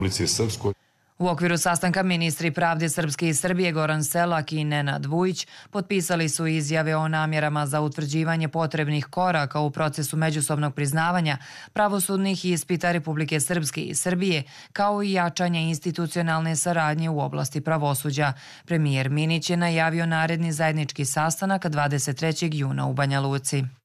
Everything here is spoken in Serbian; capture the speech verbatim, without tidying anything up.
Republici Srpskoj. U okviru sastanka ministri pravde Srpske i Srbije Goran Selak i Nenad Vujić potpisali su izjave o namjerama za utvrđivanje potrebnih koraka u procesu međusobnog priznavanja pravosudnih ispita Republike Srpske i Srbije, kao i jačanje institucionalne saradnje u oblasti pravosuđa. Premijer Minić je najavio naredni zajednički sastanak dvadeset trećeg juna u Banja Luci.